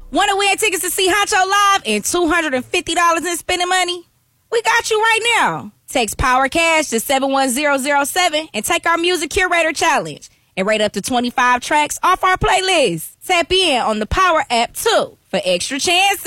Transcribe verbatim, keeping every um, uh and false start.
Want to win tickets to see Honcho live and two hundred fifty dollars in spending money? We got you right now. Text Power Cash to seven one zero zero seven and take our Music Curator Challenge and rate up to twenty-five tracks off our playlist. Tap in on the Power app, too, for extra chances.